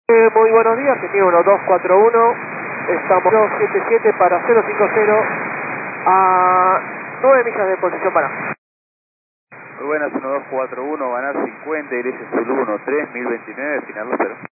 Muy buenos días, que tiene 1241, estamos 277 para 050 a 9 millas de posición para. Muy buenas, 1241, ganar 50, iglesia Zulu 13, 1029, final 0.